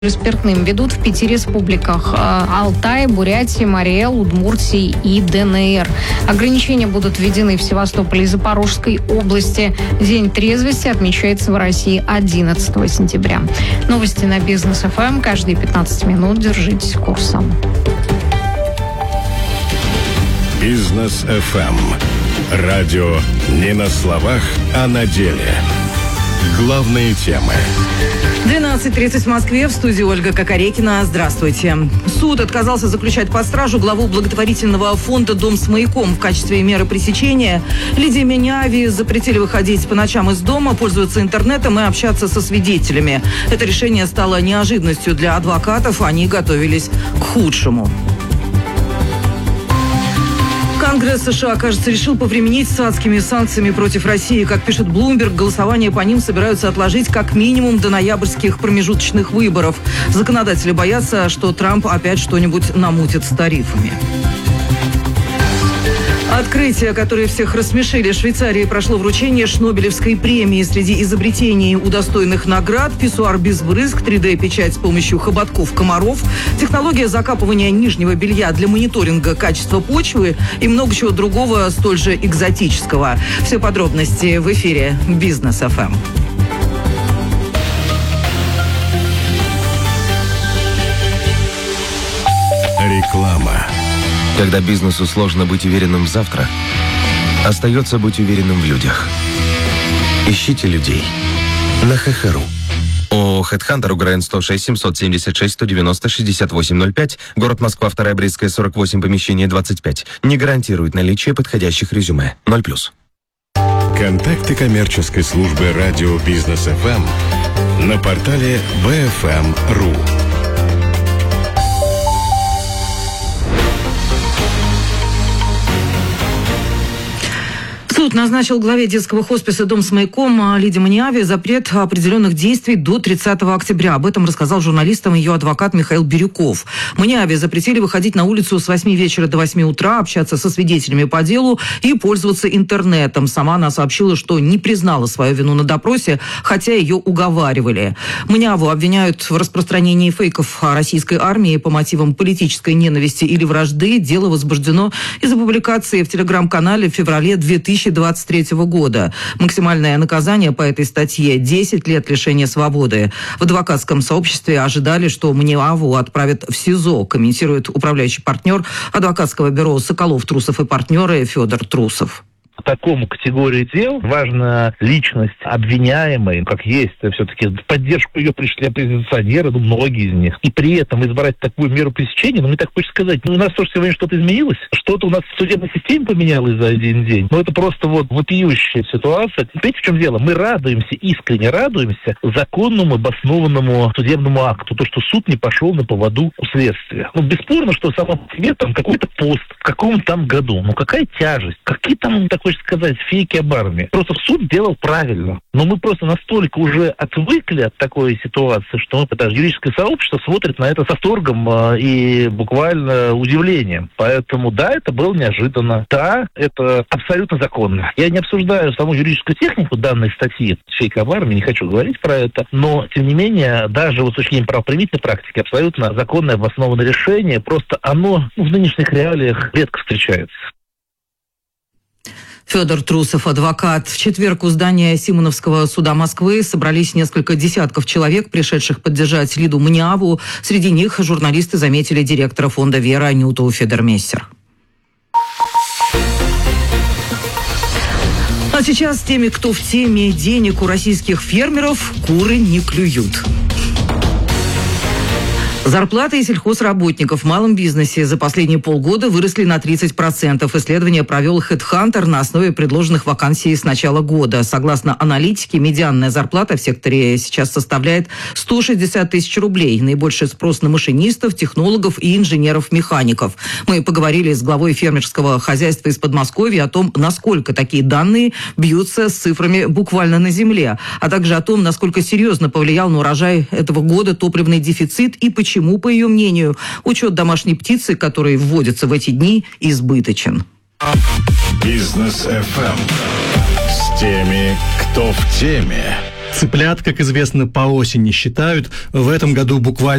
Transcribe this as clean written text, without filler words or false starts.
спиртным ведут в 5 республиках: Алтай, Бурятии, Марий-Эл, Удмуртии и ДНР. Ограничения будут введены в Севастополе и Запорожской области. День трезвости отмечается в России 11 сентября. Новости на Бизнес ФМ. Каждые 15 минут держитесь курса. Бизнес ФМ. Радио не на словах, а на деле. Главные темы. 12:30 в Москве. В студии Ольга Кокорекина. Здравствуйте. Суд отказался заключать под стражу главу благотворительного фонда «Дом с маяком» в качестве меры пресечения. Лидии Миняви запретили выходить по ночам из дома, пользоваться интернетом и общаться со свидетелями. Это решение стало неожиданностью для адвокатов. Они готовились к худшему. Конгресс США, кажется, решил повременить с адскими санкциями против России. Как пишет Bloomberg, голосование по ним собираются отложить как минимум до ноябрьских промежуточных выборов. Законодатели боятся, что Трамп опять что-нибудь намутит с тарифами. Открытие, которое всех рассмешили. В Швейцарии прошло вручение Шнобелевской премии. Среди изобретений удостоенных наград: писсуар без брызг, 3D-печать с помощью хоботков комаров, технология закапывания нижнего белья для мониторинга качества почвы и много чего другого столь же экзотического. Все подробности в эфире Бизнес ФМ. Реклама. Когда бизнесу сложно быть уверенным в завтра, остается быть уверенным в людях. Ищите людей на ХХРУ. ООО «Хедхантер», УГРН 106 776 190 6805, город Москва, 2-я Брестская, 48, помещение 25. Не гарантирует наличие подходящих резюме. 0+. Контакты коммерческой службы радио Бизнес ФМ на портале bfm.ru. Суд назначил главе детского хосписа «Дом с маяком» Лидии Миняви запрет определенных действий до 30 октября. Об этом рассказал журналистам ее адвокат Михаил Бирюков. Миняви запретили выходить на улицу с 8 вечера до 8 утра, общаться со свидетелями по делу и пользоваться интернетом. Сама она сообщила, что не признала свою вину на допросе, хотя ее уговаривали. Миняву обвиняют в распространении фейков о российской армии по мотивам политической ненависти или вражды. Дело возбуждено из-за публикации в телеграм-канале в феврале 2023 года. Максимальное наказание по этой статье – 10 лет лишения свободы. В адвокатском сообществе ожидали, что Миняву отправят в СИЗО, комментирует управляющий партнер адвокатского бюро «Соколов, Трусов и партнеры» Федор Трусов. По такому категории дел важна личность обвиняемой, как есть, все-таки в поддержку ее пришли оппозиционеры, многие из них. И при этом избрать такую меру пресечения, мне так хочется сказать, у нас тоже сегодня что-то изменилось, что-то у нас в судебной системе поменялось за один день. Это просто вопиющая ситуация. Понимаете, в чем дело? Мы радуемся, искренне радуемся законному, обоснованному судебному акту, то, что суд не пошел на поводу у следствия. Бесспорно, что само по себе там какой-то пост в каком-то там году, какая тяжесть, какие там, так хочется сказать, фейки об армии. Просто суд делал правильно. Но мы просто настолько уже отвыкли от такой ситуации, что даже юридическое сообщество смотрит на это с восторгом и буквально удивлением. Поэтому да, это было неожиданно. Да, это абсолютно законно. Я не обсуждаю саму юридическую технику данной статьи фейки об армии, не хочу говорить про это, но тем не менее, даже с точки зрения правоприменительной практики, абсолютно законное обоснованное решение, просто оно в нынешних реалиях редко встречается. Федор Трусов, адвокат. В четверг у здания Симоновского суда Москвы собрались несколько десятков человек, пришедших поддержать Лиду Миняву. Среди них журналисты заметили директора фонда «Вера» Анюту Федермессер. А сейчас с теми, кто в теме: денег у российских фермеров куры не клюют. Зарплаты сельхозработников в малом бизнесе за последние полгода выросли на 30%. Исследование провел Хедхантер на основе предложенных вакансий с начала года. Согласно аналитике, медианная зарплата в секторе сейчас составляет 160 тысяч рублей. Наибольший спрос на машинистов, технологов и инженеров-механиков. Мы поговорили с главой фермерского хозяйства из Подмосковья о том, насколько такие данные бьются с цифрами буквально на земле, а также о том, насколько серьезно повлиял на урожай этого года топливный дефицит и почему, по ее мнению, учет домашней птицы, который вводится в эти дни, избыточен. Бизнес ФМ. С теми, кто в теме. Цыплят, как известно, по осени считают. В этом году буквально